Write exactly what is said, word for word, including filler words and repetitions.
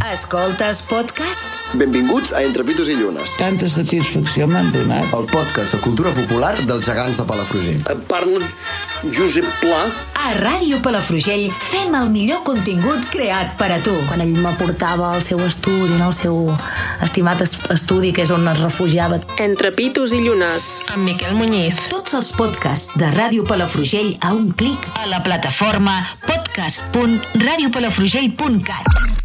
Escoltes podcast? Benvinguts a Entre Pitos i Llunes. Tanta satisfacció m'han donat. El podcast de cultura popular dels gegants de Palafrugell. Parla Josep Pla. A Ràdio Palafrugell fem el millor contingut creat per a tu. Quan ell m'aportava al seu estudi, no? El seu estimat estudi, que és on es refugiava. Entre Pitos i Llunes, Amb Miquel Muñiz. Tots els podcasts de Ràdio Palafrugell a un clic a la plataforma podcast punt radiopalafrugell punt cat.